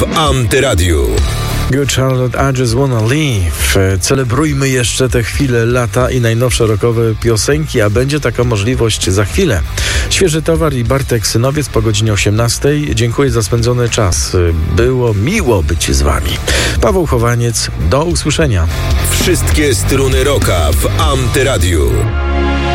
w Antyradiu. Good Charlotte, I Just Wanna Live. Celebrujmy jeszcze te chwile, lata i najnowsze rockowe piosenki, a będzie taka możliwość za chwilę. Świeży towar i Bartek Synowiec po godzinie 18:00. Dziękuję za spędzony czas. Było miło być z wami. Paweł Chowaniec, do usłyszenia. Wszystkie struny rocka w Antyradiu.